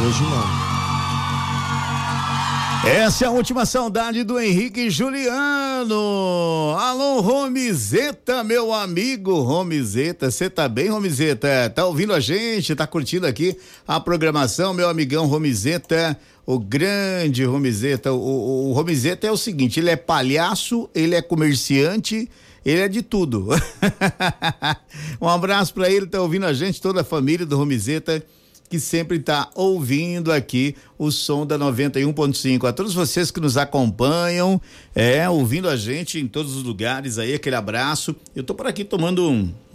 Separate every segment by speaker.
Speaker 1: Hoje não. Essa é a última saudade do Henrique Juliano. Alô, Romizeta, meu amigo Romizeta. Você tá bem, Romizeta? Tá ouvindo a gente? Tá curtindo aqui a programação, meu amigão Romizeta? O grande Romizeta. O Romizeta é o seguinte, ele é palhaço, ele é comerciante, ele é de tudo. Um abraço pra ele, tá ouvindo a gente, toda a família do Romizeta, que sempre está ouvindo aqui o som da 91.5. A todos vocês que nos acompanham, ouvindo a gente em todos os lugares aí, aquele abraço. Eu tô por aqui tomando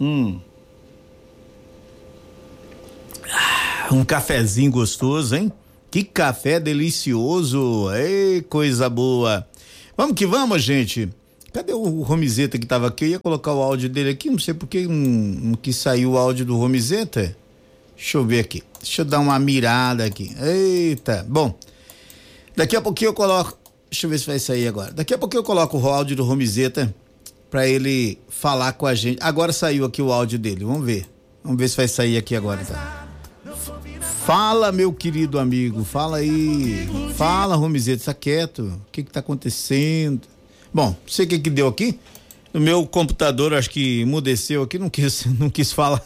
Speaker 1: um cafezinho gostoso, hein? Que café delicioso, ei, coisa boa. Vamos que vamos, gente. Cadê o Romizeta que tava aqui? Eu ia colocar o áudio dele aqui, não sei por que não quis sair o áudio do Romizeta. Deixa eu ver aqui. Deixa eu dar uma mirada aqui. Eita. Bom, daqui a pouquinho eu coloco. Deixa eu ver se vai sair agora. Daqui a pouquinho eu coloco o áudio do Romizeta pra ele falar com a gente. Agora saiu aqui o áudio dele. Vamos ver. Vamos ver se vai sair aqui agora. Tá? Fala, meu querido amigo. Fala aí. Fala, Romizeta. Tá quieto. O que tá acontecendo? Bom, não sei o que deu aqui. No meu computador, acho que emudeceu aqui, não quis falar.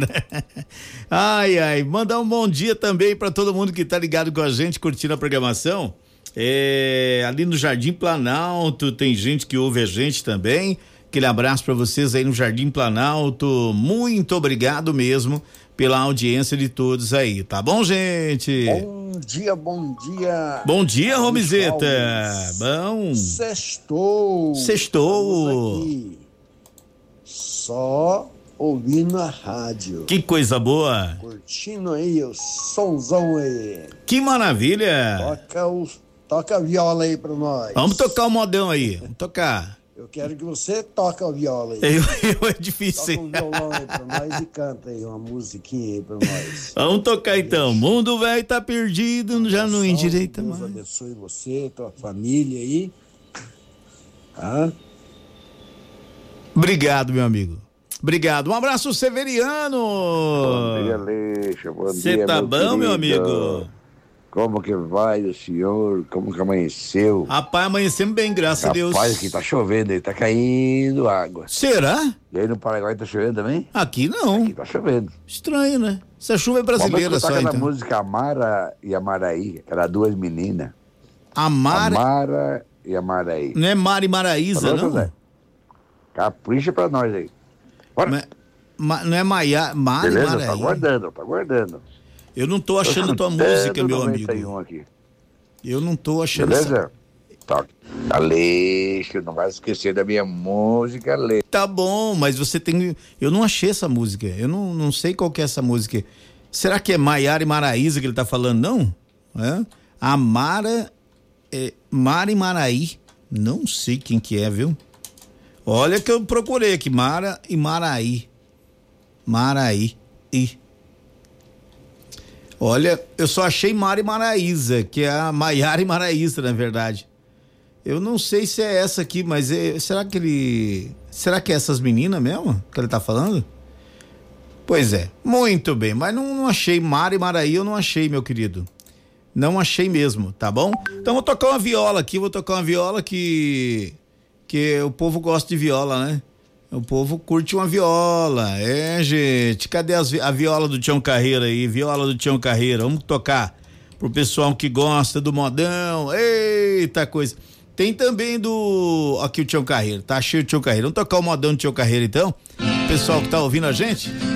Speaker 1: Ai, mandar um bom dia também para todo mundo que tá ligado com a gente, curtindo a programação. Ali no Jardim Planalto, tem gente que ouve a gente também. Aquele abraço para vocês aí no Jardim Planalto. Muito obrigado mesmo pela audiência de todos aí, tá bom, gente?
Speaker 2: Bom dia, bom dia.
Speaker 1: Bom dia, Romizeta. Bom.
Speaker 2: Sextou.
Speaker 1: Sextou.
Speaker 2: Só ouvindo a rádio.
Speaker 1: Que coisa boa.
Speaker 2: Curtindo aí o sonzão aí.
Speaker 1: Que maravilha.
Speaker 2: Toca a viola aí pra nós.
Speaker 1: Vamos tocar o modão aí. Vamos tocar.
Speaker 2: Eu quero que você toque a viola aí.
Speaker 1: Eu é difícil.
Speaker 2: Toca um violão aí pra nós e canta aí uma musiquinha aí pra nós.
Speaker 1: Vamos tocar então. Mundo velho tá perdido, já não endireita mais.
Speaker 2: Deus abençoe você, tua família aí. Tá?
Speaker 1: Obrigado, meu amigo. Obrigado. Um abraço, Severiano.
Speaker 3: Bom dia, Leixa. Bom dia,
Speaker 1: Você tá bom, querido? Meu amigo?
Speaker 3: Como que vai o senhor? Como que amanheceu?
Speaker 1: Rapaz, amanhecemos bem, graças a Deus.
Speaker 3: Rapaz, aqui tá chovendo aí, tá caindo água.
Speaker 1: Será?
Speaker 3: E aí no Paraguai tá chovendo também?
Speaker 1: Aqui não.
Speaker 3: Aqui tá chovendo.
Speaker 1: Estranho, né? Essa chuva é brasileira só, então.
Speaker 3: Aquela música Amara e Amaraí, aquelas duas meninas.
Speaker 1: Amara
Speaker 3: e Amaraí.
Speaker 1: Não é Mara e Maraísa, não?
Speaker 3: Zé? Capricha pra nós aí. Bora.
Speaker 1: Não é Mara e Maraí.
Speaker 3: Tá aguardando.
Speaker 1: Eu não tô achando a tua música, meu amigo.
Speaker 3: Aqui.
Speaker 1: Eu não tô achando.
Speaker 3: Beleza? Toca. Aleixo, não vai esquecer da minha música, Aleixo.
Speaker 1: Tá bom, mas você tem. Eu não achei essa música. Eu não sei qual que é essa música. Será que é Maiara e Maraísa que ele tá falando, não? Mara e Maraí. Não sei quem que é, viu? Olha que eu procurei aqui. Mara e Maraí. Maraí. Olha, eu só achei Mara e Maraísa, que é a Maiara e Maraísa, na verdade. Eu não sei se é essa aqui, mas será que é essas meninas mesmo que ele tá falando? Pois é, muito bem, mas não achei Mara e Maraí, eu não achei, meu querido. Não achei mesmo, tá bom? Então vou tocar uma viola aqui, que o povo gosta de viola, né? O povo curte uma viola, gente, cadê a viola do Tião Carreira aí, viola do Tião Carreira, vamos tocar pro pessoal que gosta do modão, eita coisa, tem também aqui o Tião Carreira, tá cheio de Tião Carreira, vamos tocar o modão do Tião Carreira então, pessoal que tá ouvindo a gente,